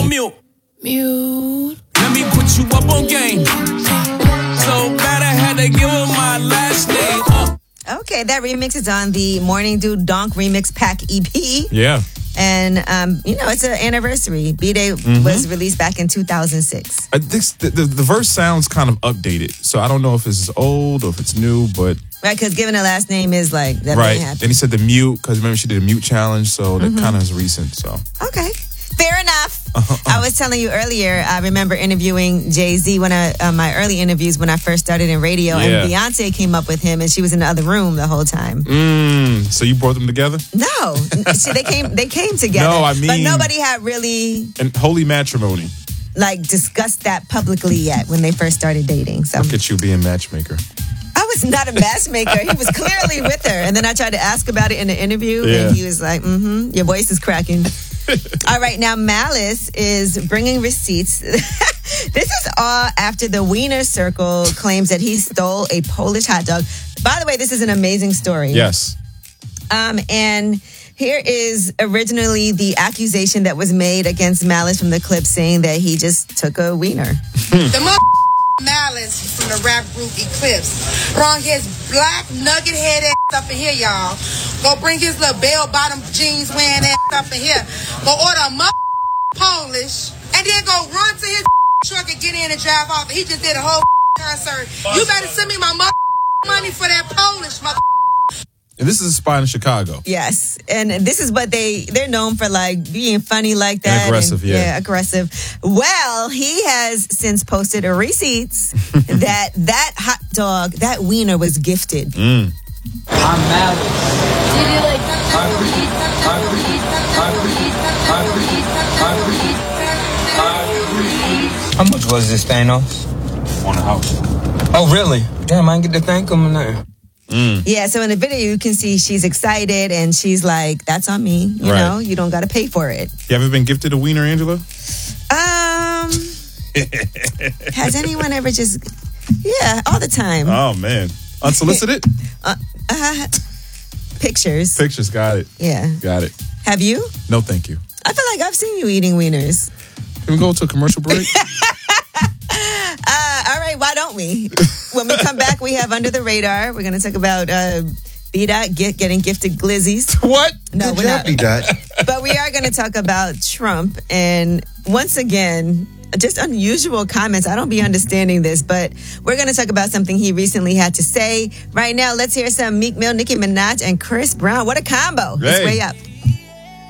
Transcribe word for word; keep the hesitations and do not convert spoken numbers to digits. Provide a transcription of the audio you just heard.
on mute. Mute. Let me put you up on game. So bad I had to give her my last name. Uh. Okay, that remix is on the Morning Dew Donk Remix Pack E P. Yeah. And, um, you know, it's an anniversary. B-Day mm-hmm. was released back in two thousand six. I think the, the, the verse sounds kind of updated. So I don't know if it's old or if it's new, but... Right, because given her last name is like... That right. Happen. And he said the mute, because remember she did a mute challenge, so that mm-hmm. kind of is recent, so... Okay. Fair enough. I was telling you earlier, I remember interviewing Jay-Z when I, uh, my early interviews when I first started in radio, yeah. and Beyonce came up with him, and she was in the other room the whole time. Mm, so you brought them together? No. See, they came they came together. No, I mean... But nobody had really... And holy matrimony. Like, discussed that publicly yet when they first started dating. So look at you being matchmaker. I was not a matchmaker. He was clearly with her. And then I tried to ask about it in the interview, yeah. and he was like, mm-hmm, your voice is cracking. All right, now Malice is bringing receipts. This is all after the Wiener Circle claims that he stole a Polish hot dog. By the way, this is an amazing story. Yes. Um, and here is originally the accusation that was made against Malice from the clip, saying that he just took a wiener. The mother Malice from the rap group Eclipse brought his black nugget head ass up in here, y'all. Go bring his little bell bottom jeans wearing ass up in here. Go order a mother Polish and then go run to his truck and get in and drive off. He just did a whole concert. You better send me my mother money for that Polish mother. And this is a spot in Chicago. Yes. And this is what they, they're known for, like, being funny like that. And aggressive, and, yeah. Yeah, aggressive. Well, he has since posted a receipts that that hot dog, that wiener was gifted. Mm. I'm Malice. Did you like How much was this, Thanos? On the house. Oh, really? Damn, I didn't get to thank him or nothing. Mm. Yeah, so in the video you can see she's excited and she's like, that's on me. You right. know, you don't got to pay for it. You ever been gifted a wiener, Angela? Um, has anyone ever just, yeah, all the time. Oh, man. Unsolicited? uh, uh, pictures. Pictures, got it. Yeah. Got it. Have you? No, thank you. I feel like I've seen you eating wieners. Can we go to a commercial break? uh, all right, why don't we? When we come back, we have Under the Radar. We're going to talk about uh, B-Dot get, getting gifted glizzies. What? No, Good we're job, not. B-Dot. But we are going to talk about Trump. And once again, just unusual comments. I don't be understanding this, but we're going to talk about something he recently had to say. Right now, let's hear some Meek Mill, Nicki Minaj, and Chris Brown. What a combo. Hey. It's way up.